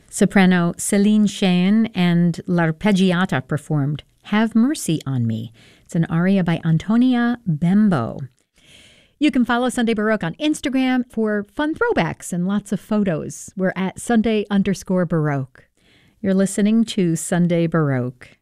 Soprano Céline Cheyne and L'Arpeggiata performed Have Mercy on Me. It's an aria by Antonia Bembo. You can follow Sunday Baroque on Instagram for fun throwbacks and lots of photos. We're at Sunday_Baroque. You're listening to Sunday Baroque.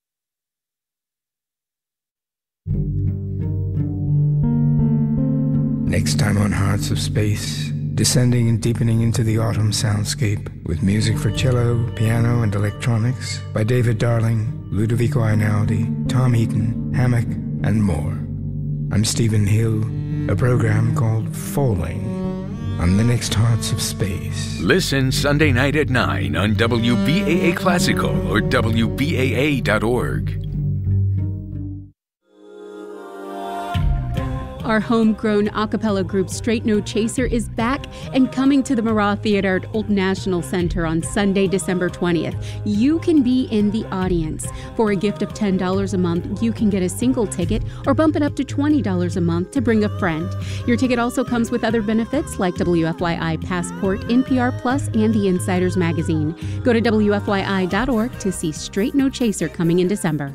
Next time on Hearts of Space, descending and deepening into the autumn soundscape with music for cello, piano, and electronics by David Darling, Ludovico Einaudi, Tom Eaton, Hammock, and more. I'm Stephen Hill, a program called Falling on the next Hearts of Space. Listen Sunday night at 9 on WBAA Classical or WBAA.org. Our homegrown a cappella group Straight No Chaser is back and coming to the Marat Theater at Old National Center on Sunday, December 20th. You can be in the audience. For a gift of $10 a month, you can get a single ticket or bump it up to $20 a month to bring a friend. Your ticket also comes with other benefits like WFYI Passport, NPR Plus, and the Insiders Magazine. Go to WFYI.org to see Straight No Chaser coming in December.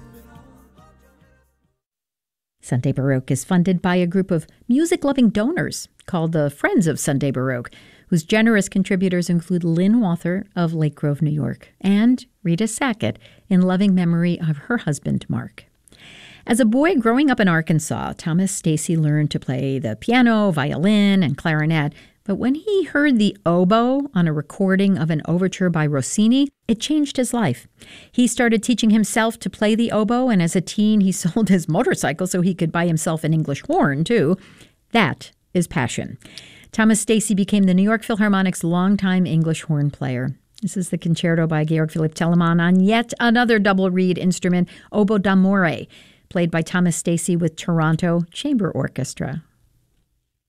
Sunday Baroque is funded by a group of music-loving donors called the Friends of Sunday Baroque, whose generous contributors include Lynn Walther of Lake Grove, New York, and Rita Sackett in loving memory of her husband, Mark. As a boy growing up in Arkansas, Thomas Stacy learned to play the piano, violin, and clarinet, but when he heard the oboe on a recording of an overture by Rossini, it changed his life. He started teaching himself to play the oboe, and as a teen, he sold his motorcycle so he could buy himself an English horn, too. That is passion. Thomas Stacy became the New York Philharmonic's longtime English horn player. This is the concerto by Georg Philipp Telemann on yet another double reed instrument, Oboe d'amore, played by Thomas Stacy with Toronto Chamber Orchestra.